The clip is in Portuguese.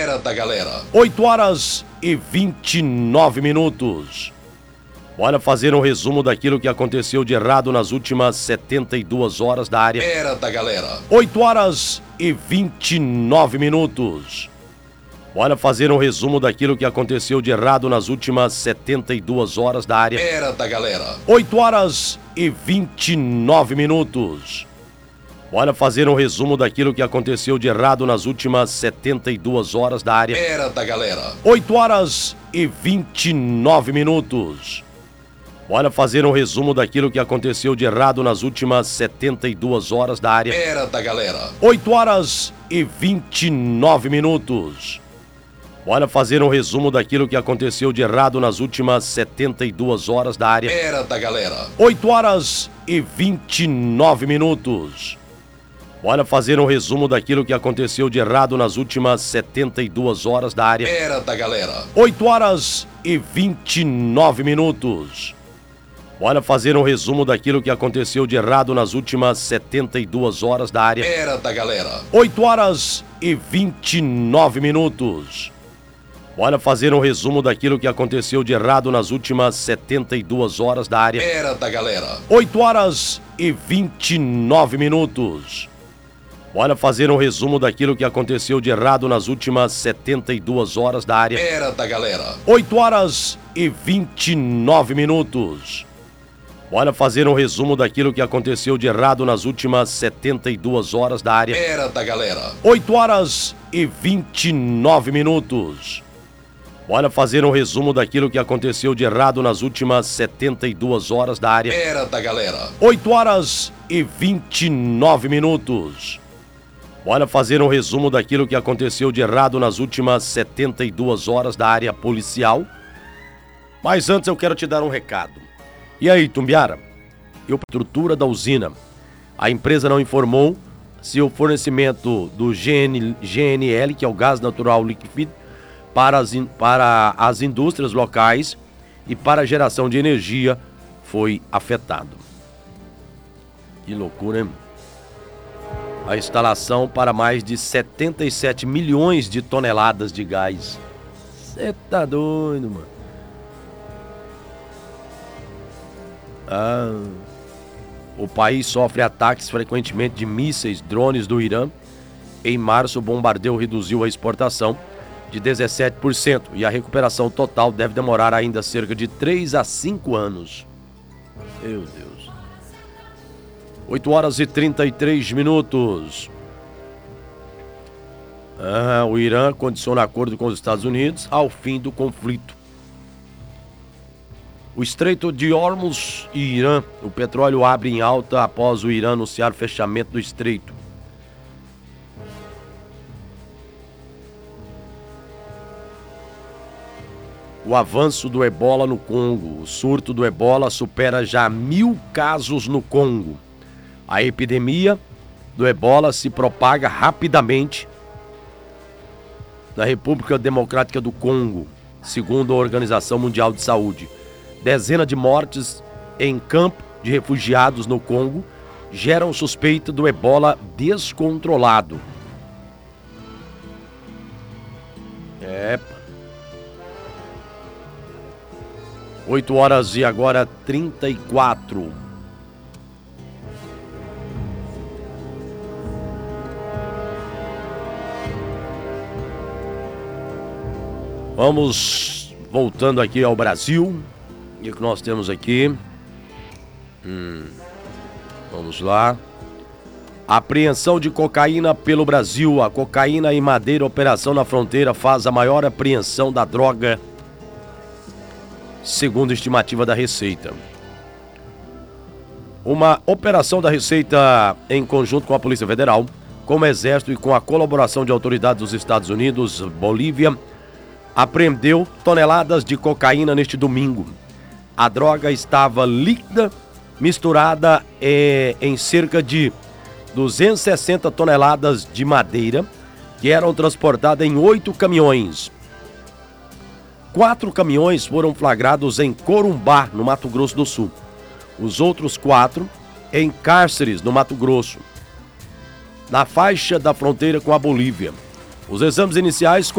Era da galera. 8h29. Bora fazer um resumo daquilo que aconteceu de errado nas últimas 72 horas da área. Era da galera. 8h29. Bora fazer um resumo daquilo que aconteceu de errado nas últimas 72 horas da área. Era da galera. 8h29. Bora fazer um resumo daquilo que aconteceu de errado nas últimas 72 horas da área. Era da galera. 8h29. Bora fazer um resumo daquilo que aconteceu de errado nas últimas 72 horas da área. Era da galera. 8h29. Bora fazer um resumo daquilo que aconteceu de errado nas últimas 72 horas da área. Era da galera. 8h29. Bora fazer um resumo daquilo que aconteceu de errado nas últimas 72 horas da área. Era da galera. 8h29. Bora fazer um resumo daquilo que aconteceu de errado nas últimas 72 horas da área. Era da galera. 8h29. Bora fazer um resumo daquilo que aconteceu de errado nas últimas 72 horas da área. Era da galera. 8h29. Bora fazer um resumo daquilo que aconteceu de errado nas últimas 72 horas da área. Era da galera. 8h29. Bora fazer um resumo daquilo que aconteceu de errado nas últimas 72 horas da área. Era da galera. 8h29. Bora fazer um resumo daquilo que aconteceu de errado nas últimas 72 horas da área. Era da galera. 8h29. Bora fazer um resumo daquilo que aconteceu de errado nas últimas 72 horas da área policial. Mas antes eu quero te dar um recado. E aí, Tumbiara? Estrutura da usina. A empresa não informou se o fornecimento do GNL, que é o gás natural liquefício, para as indústrias locais e para a geração de energia foi afetado. Que loucura, hein? A instalação para mais de 77 milhões de toneladas de gás. Você tá doido, mano. O país sofre ataques frequentemente de mísseis, drones do Irã. Em março, o bombardeio reduziu a exportação de 17% e a recuperação total deve demorar ainda cerca de 3 a 5 anos. Meu Deus. 8h33. O Irã condiciona acordo com os Estados Unidos ao fim do conflito. O Estreito de Hormuz e Irã. O petróleo abre em alta após o Irã anunciar fechamento do estreito. O avanço do ebola no Congo. O surto do ebola supera já 1.000 casos no Congo. A epidemia do ebola se propaga rapidamente na República Democrática do Congo, segundo a Organização Mundial de Saúde. Dezenas de mortes em campo de refugiados no Congo geram suspeita do ebola descontrolado. 8h34. Vamos voltando aqui ao Brasil. O que nós temos aqui? Vamos lá. Apreensão de cocaína pelo Brasil. A cocaína em Madeira, operação na fronteira, faz a maior apreensão da droga, segundo a estimativa da Receita. Uma operação da Receita em conjunto com a Polícia Federal, com o Exército e com a colaboração de autoridades dos Estados Unidos, Bolívia, apreendeu toneladas de cocaína neste domingo. A droga estava líquida, misturada em cerca de 260 toneladas de madeira, que eram transportadas em 8 caminhões. 4 caminhões foram flagrados em Corumbá, no Mato Grosso do Sul. Os outros 4 em Cárceres, no Mato Grosso, na faixa da fronteira com a Bolívia. Os exames iniciais